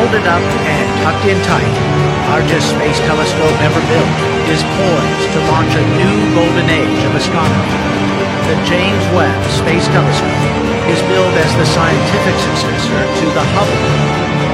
folded up and tucked in tight, largest space telescope ever built, is poised to launch a new golden age of astronomy. The James Webb Space Telescope is billed as the scientific successor to the Hubble